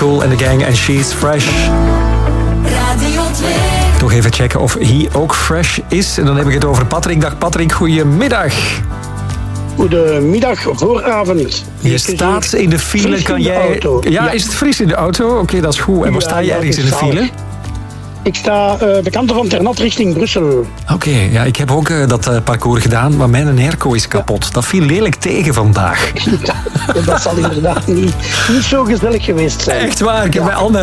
Kool and the Gang en She's Fresh. Radio 2. Toch even checken of hij ook fresh is. En dan heb ik het over Patrick. Dag Patrick, goedemiddag. Goedemiddag, vooravond. Je staat in de file, kan jij... Auto. Ja, is het fris in de auto? Oké, dat is goed. En waar sta je ergens in de file? Ik sta de kanten van Ternat richting Brussel. Oké, ja, ik heb ook dat parcours gedaan, maar mijn airco is kapot. Dat viel lelijk tegen vandaag. Dat zal inderdaad niet zo gezellig geweest zijn. Echt waar, ik heb bij al mijn